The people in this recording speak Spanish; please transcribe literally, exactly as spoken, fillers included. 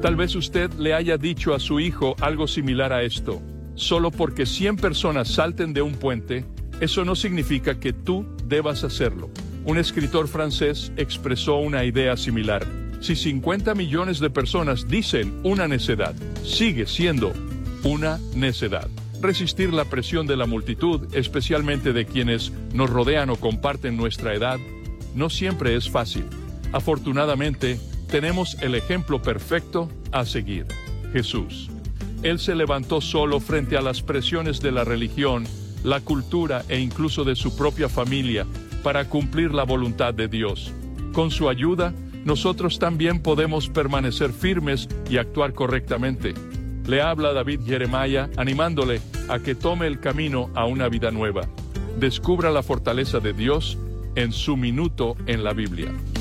Tal vez usted le haya dicho a su hijo algo similar a esto: solo porque cien personas salten de un puente, eso no significa que tú debas hacerlo. Un escritor francés expresó una idea similar: si cincuenta millones de personas dicen una necedad, sigue siendo una necedad. Resistir la presión de la multitud, especialmente de quienes nos rodean o comparten nuestra edad, no siempre es fácil. Afortunadamente, tenemos el ejemplo perfecto a seguir: Jesús. Él se levantó solo frente a las presiones de la religión, la cultura e incluso de su propia familia para cumplir la voluntad de Dios. Con su ayuda, nosotros también podemos permanecer firmes y actuar correctamente. Le habla David Jeremiah, animándole a que tome el camino a una vida nueva. Descubra la fortaleza de Dios en su minuto en la Biblia.